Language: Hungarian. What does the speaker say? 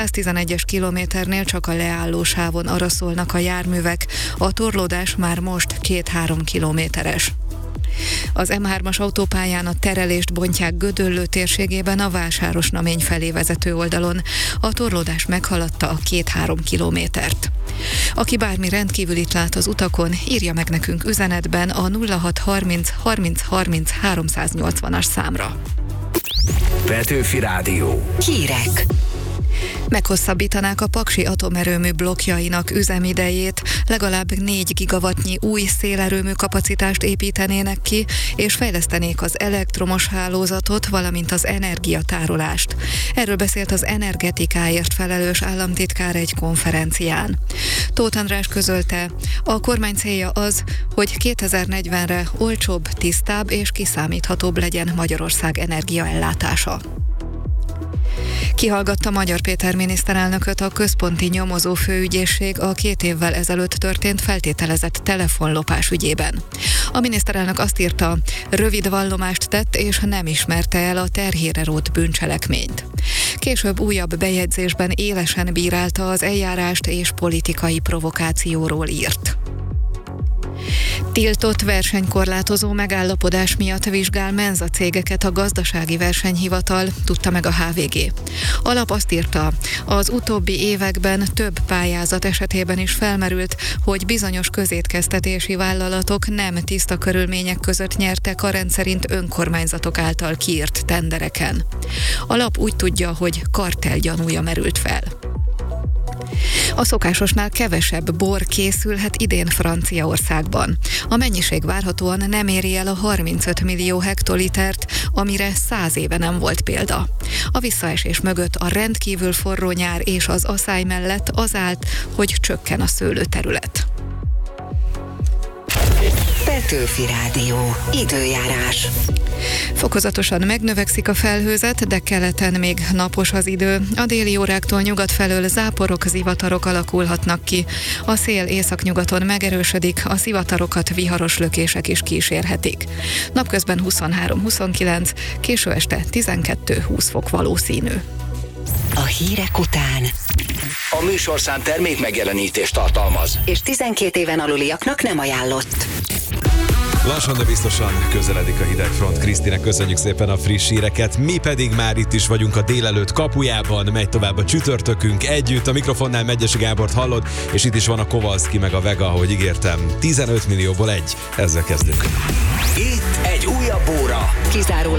111-es kilométernél csak a leálló sávon araszolnak a járművek, a torlódás már most 2-3 kilométeres. Az M3-as autópályán a terelést bontják Gödöllő térségében a Vásárosnamény felé vezető oldalon. A torlódás meghaladta a 2-3 kilométert. Aki bármi rendkívülit lát az utakon, írja meg nekünk üzenetben a 0630 30 30 380-as számra. Petőfi Rádió. Hírek. Meghosszabbítanák a Paksi atomerőmű blokkjainak üzemidejét, legalább 4 gigawattnyi új szélerőmű kapacitást építenének ki, és fejlesztenék az elektromos hálózatot, valamint az energiatárolást. Erről beszélt az energetikáért felelős államtitkár egy konferencián. Tóth András közölte, a kormány célja az, hogy 2040-re olcsóbb, tisztább és kiszámíthatóbb legyen Magyarország energiaellátása. Kihallgatta Magyar Péter miniszterelnököt a központi nyomozó főügyészség a 2 évvel ezelőtt történt feltételezett telefonlopás ügyében. A miniszterelnök azt írta, rövid vallomást tett és nem ismerte el a terhére rótt bűncselekményt. Később újabb bejegyzésben élesen bírálta az eljárást és politikai provokációról írt. Tiltott versenykorlátozó megállapodás miatt vizsgál menza cégeket a Gazdasági Versenyhivatal, tudta meg a HVG. A lap azt írta, az utóbbi években több pályázat esetében is felmerült, hogy bizonyos közétkeztetési vállalatok nem tiszta körülmények között nyertek a rendszerint önkormányzatok által kiírt tendereken. A lap úgy tudja, hogy kartell gyanúja merült fel. A szokásosnál kevesebb bor készülhet idén Franciaországban. A mennyiség várhatóan nem éri el a 35 millió hektolitert, amire 100 éve nem volt példa. A visszaesés mögött a rendkívül forró nyár és az aszály mellett az állt, hogy csökken a szőlőterület. Petőfi Rádió. Időjárás. Fokozatosan megnövekszik a felhőzet, de keleten még napos az idő. A déli óráktól nyugat felől záporok, zivatarok alakulhatnak ki. A szél északnyugaton megerősödik, a zivatarokat viharos lökések is kísérhetik. Napközben 23-29, késő este 12-20 fok valószínű. A hírek után A műsorszám termék megjelenítést tartalmaz. és 12 éven aluliaknak nem ajánlott. Lassan, de biztosan közeledik a hidegfront. Krisztinek köszönjük szépen a friss híreket. Mi pedig már itt is vagyunk a délelőtt kapujában. Megy tovább a csütörtökünk együtt. A mikrofonnál Megyesi Gábort hallod, és itt is van a Kovalszki meg a Vega, ahogy ígértem. 15 millióból egy. Ezzel kezdünk. Itt egy újabb óra. Kizárólag